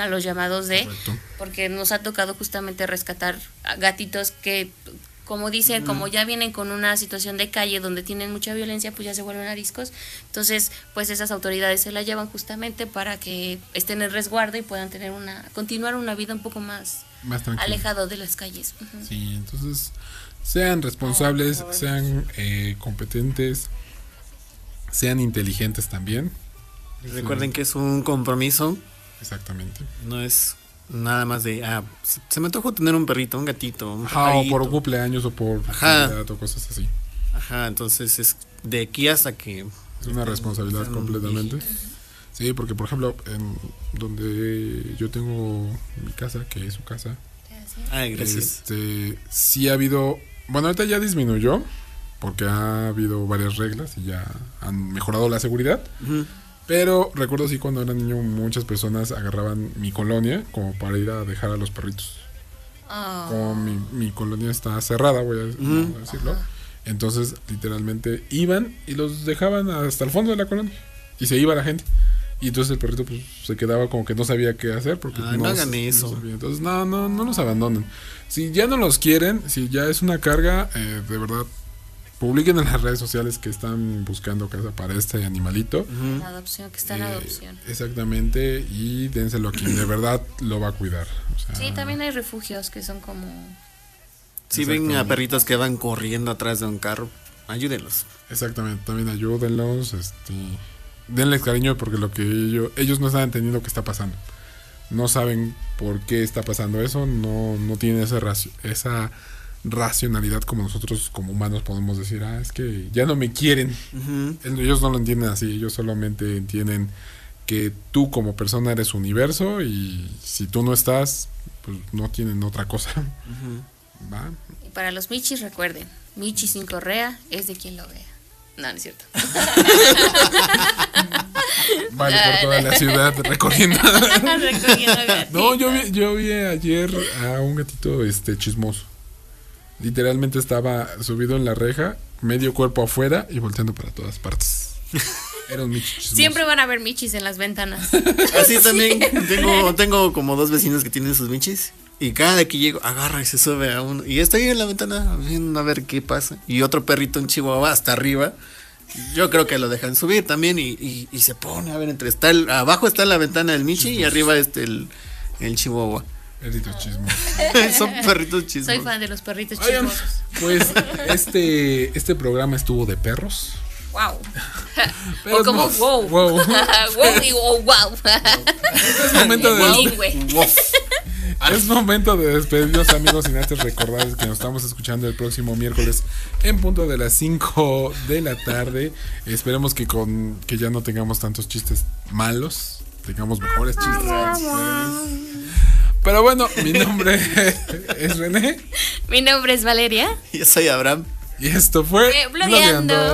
a los llamados de, correcto, porque nos ha tocado justamente rescatar a gatitos que, como dicen, como ya vienen con una situación de calle donde tienen mucha violencia, pues ya se vuelven ariscos. Entonces, pues esas autoridades se la llevan justamente para que estén en resguardo y puedan tener continuar una vida un poco más tranquilo, alejado de las calles. Sí, entonces sean responsables, sean competentes, sean inteligentes también. Recuerden que es un compromiso. Exactamente. No es nada más de, se me antojó tener un perrito, un gatito, un O pajarito. por cumpleaños o por Navidad o cosas así. Ajá, entonces es de aquí hasta que... Es una responsabilidad completamente. Sí, porque por ejemplo, en donde yo tengo mi casa, que es su casa, Ay, gracias. sí ha habido, bueno, ahorita ya disminuyó, porque ha habido varias reglas y ya han mejorado la seguridad. Ujú. Pero recuerdo sí cuando era niño muchas personas agarraban mi colonia como para ir a dejar a los perritos. Como mi colonia está cerrada, voy a decirlo. Entonces literalmente iban y los dejaban hasta el fondo de la colonia y se iba la gente. Y entonces el perrito pues se quedaba como que no sabía qué hacer porque no hagan eso. sabía. Entonces no los abandonen. Si ya no los quieren, si ya es una carga, de verdad publiquen en las redes sociales que están buscando casa para este animalito. La adopción, que está en adopción. Exactamente, y dénselo a quien de verdad lo va a cuidar. O sea, Sí, también hay refugios que son como... Si ven a perritos que van corriendo atrás de un carro, ayúdenlos. Exactamente, también ayúdenlos, denles cariño porque lo que ellos no están entendiendo qué está pasando. No saben por qué está pasando eso, no tienen esa racionalidad como nosotros como humanos podemos decir, es que ya no me quieren. Ellos no lo entienden así, ellos solamente entienden que tú como persona eres universo y si tú no estás, pues no tienen otra cosa. ¿Va? Y para los michis, recuerden, michi sin correa es de quien lo vea. No es cierto. Vale, por toda la ciudad recorriendo. gatitos. No, yo vi ayer a un gatito chismoso. Literalmente estaba subido en la reja, medio cuerpo afuera y volteando para todas partes. Era un michi chismoso. Siempre van a haber michis en las ventanas. Así también tengo como 2 vecinos que tienen sus michis. Y cada que llego, agarra y se sube a uno. Y estoy en la ventana viendo a ver qué pasa. Y otro perrito, un chihuahua, hasta arriba. Yo creo que lo dejan subir también. Y se pone a ver abajo está la ventana del michi y arriba el chihuahua. Perritos chismosos. Son perritos chismosos. Soy fan de los perritos Oigan, chismosos. pues este programa estuvo de perros. Wow. Pero O como wow. Wow y wow. Es momento de Bilingüe. Es momento de despedirnos, amigos, sin antes recordarles que nos estamos escuchando el próximo miércoles en punto de las 5 de la tarde. Esperemos que ya no tengamos tantos chistes malos, tengamos mejores chistes. Pero bueno, mi nombre es René. Mi nombre es Valeria. Yo soy Abraham. Y esto fue Blogueando.